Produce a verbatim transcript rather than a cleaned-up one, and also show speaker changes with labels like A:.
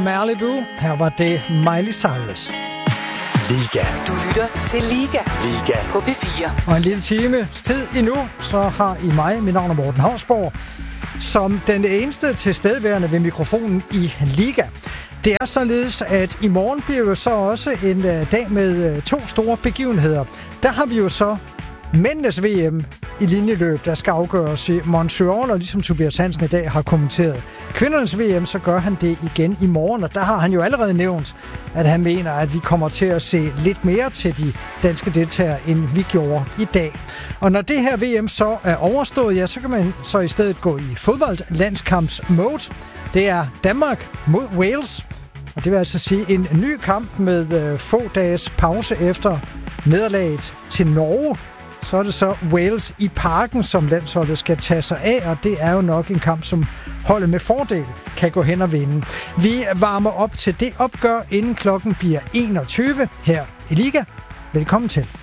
A: Malibu. Her var det Miley Cyrus.
B: Liga.
C: Du lytter til Liga.
B: Liga.
C: På P fire.
A: Og en lille time tid endnu, så har I mig, mit navn er Morten Hausborg, som den eneste tilstedeværende ved mikrofonen i Liga. Det er således, at i morgen bliver jo så også en dag med to store begivenheder. Der har vi jo så mændenes V M i linjeløb, der skal afgøres i Montreal, og ligesom Tobias Hansen i dag har kommenteret kvindernes V M, så gør han det igen i morgen, og der har han jo allerede nævnt, at han mener, at vi kommer til at se lidt mere til de danske deltagere, end vi gjorde i dag. Og når det her V M så er overstået, ja, så kan man så i stedet gå i fodboldlandskamps-mode. Det er Danmark mod Wales, og det vil altså sige en ny kamp med øh, få dages pause efter nederlaget til Norge. Så er det så Wales i Parken, som landsholdet skal tage sig af, og det er jo nok en kamp, som holdet med fordel kan gå hen og vinde. Vi varmer op til det opgør, inden klokken bliver enogtyve her i Liga. Velkommen til.